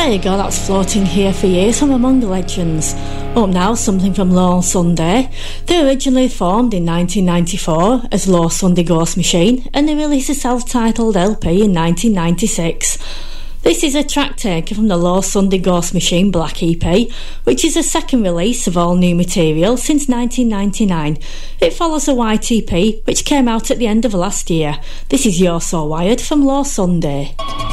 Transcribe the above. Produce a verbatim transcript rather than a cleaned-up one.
There you go, that's Floating Here for You, some Among the Legends. Up now, something from Low Sunday. They originally formed in nineteen ninety-four as Low Sunday Ghost Machine, and they released a self-titled L P in nineteen ninety-six. This is a track taken from the Low Sunday Ghost Machine Black E P, which is the second release of all new material since nineteen ninety-nine. It follows a white E P, which came out at the end of last year. This is You're So Wired from Low Sunday.